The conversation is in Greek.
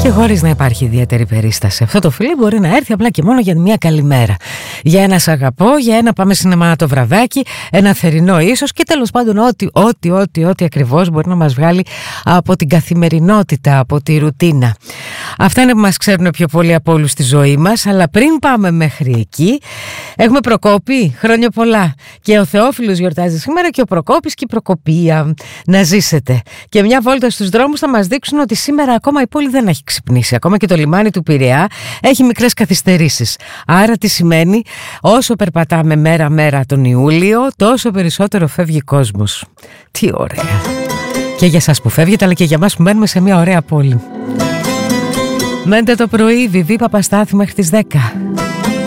Και χωρίς να υπάρχει ιδιαίτερη περίσταση. Αυτό το φιλί μπορεί να έρθει απλά και μόνο για μια καλημέρα. Για ένα σ' αγαπώ, για ένα πάμε σινεμά το βραδάκι, ένα θερινό ίσως και τέλος πάντων ό,τι ακριβώς μπορεί να μας βγάλει από την καθημερινότητα, από τη ρουτίνα. Αυτά είναι που μας ξέρουν πιο πολύ από όλους στη ζωή μας. Αλλά πριν πάμε μέχρι εκεί, έχουμε Προκόπη, χρόνια πολλά. Και ο Θεόφιλος γιορτάζει σήμερα και ο Προκόπης και η Προκοπία. Να ζήσετε. Και μια βόλτα στους δρόμους θα μας δείξουν ότι σήμερα ακόμα η πόλη δεν έχει ξυπνήσει. Ακόμα και το λιμάνι του Πειραιά έχει μικρές καθυστερήσεις. Άρα τι σημαίνει? Όσο περπατάμε μέρα-μέρα τον Ιούλιο, τόσο περισσότερο φεύγει κόσμος. Τι ωραία. Και για σας που φεύγετε, αλλά και για μας που μένουμε σε μια ωραία πόλη. Μέντε το πρωί, Βιβί Παπαστάθη μέχρι τις 10.